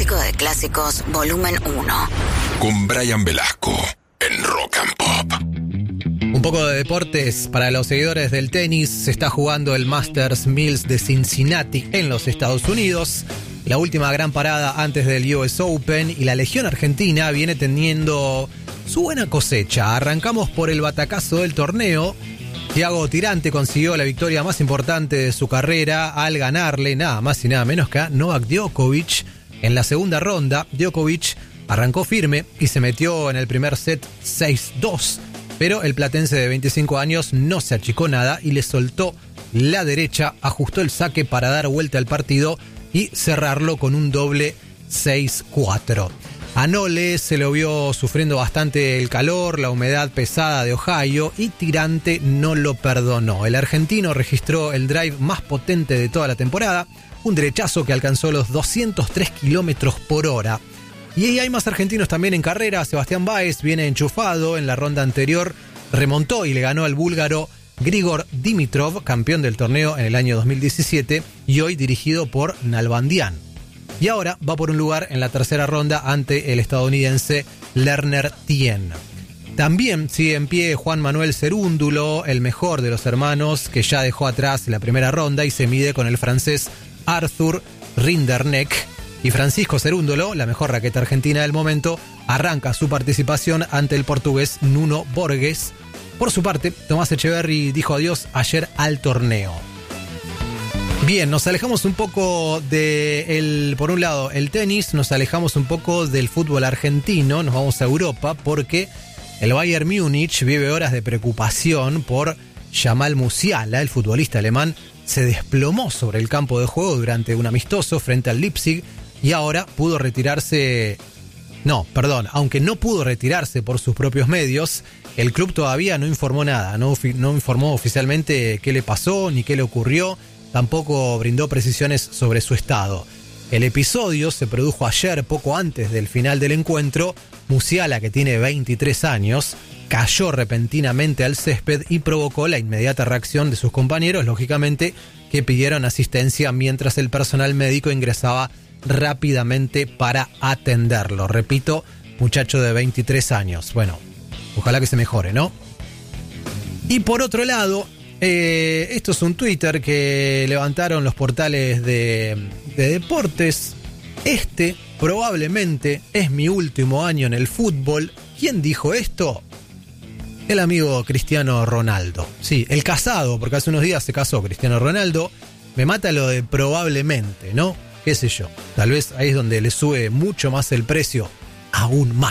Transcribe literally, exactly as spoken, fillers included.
Clásico de Clásicos, volumen uno. Con Brian Velasco en Rock and Pop. Un poco de deportes para los seguidores del tenis. Se está jugando el Masters Mills de Cincinnati en los Estados Unidos. La última gran parada antes del U S Open, y la Legión Argentina viene teniendo su buena cosecha. Arrancamos por el batacazo del torneo. Thiago Tirante consiguió la victoria más importante de su carrera al ganarle nada más y nada menos que a Novak Djokovic en la segunda ronda. Djokovic arrancó firme y se metió en el primer set seis dos, pero el platense de veinticinco años no se achicó nada y le soltó la derecha, ajustó el saque para dar vuelta al partido y cerrarlo con un doble seis cuatro. A Nole se lo vio sufriendo bastante el calor, la humedad pesada de Ohio, y Tirante no lo perdonó. El argentino registró el drive más potente de toda la temporada, un derechazo que alcanzó los doscientos tres kilómetros por hora. Y hay más argentinos también en carrera. Sebastián Báez viene enchufado. En la ronda anterior remontó y le ganó al búlgaro Grigor Dimitrov, campeón del torneo en el año dos mil diecisiete y hoy dirigido por Nalbandian. Y ahora va por un lugar en la tercera ronda ante el estadounidense Lerner Tien. También sigue en pie Juan Manuel Cerúndulo, el mejor de los hermanos, que ya dejó atrás la primera ronda y se mide con el francés Arthur Rinderknecht. Y Francisco Cerúndulo, la mejor raqueta argentina del momento, arranca su participación ante el portugués Nuno Borges. Por su parte, Tomás Echeverry dijo adiós ayer al torneo. Bien, nos alejamos un poco de, el, por un lado, el tenis, nos alejamos un poco del fútbol argentino, nos vamos a Europa porque el Bayern Múnich vive horas de preocupación por Jamal Musiala. El futbolista alemán se desplomó sobre el campo de juego durante un amistoso frente al Leipzig y ahora pudo retirarse... No, perdón, aunque no pudo retirarse por sus propios medios, el club todavía no informó nada, no, no informó oficialmente qué le pasó ni qué le ocurrió. Tampoco brindó precisiones sobre su estado. El episodio se produjo ayer, poco antes del final del encuentro. Musiala, que tiene veintitrés años, cayó repentinamente al césped y provocó la inmediata reacción de sus compañeros, lógicamente, que pidieron asistencia mientras el personal médico ingresaba rápidamente para atenderlo. Repito, muchacho de veintitrés años. Bueno, ojalá que se mejore, ¿no? Y por otro lado... Eh, esto es un Twitter que levantaron los portales de, de deportes. Este probablemente es mi último año en el fútbol. ¿Quién dijo esto? El amigo Cristiano Ronaldo. Sí, el casado, porque hace unos días se casó Cristiano Ronaldo. Me mata lo de probablemente, ¿no? Qué sé yo. Tal vez ahí es donde le sube mucho más el precio, aún más.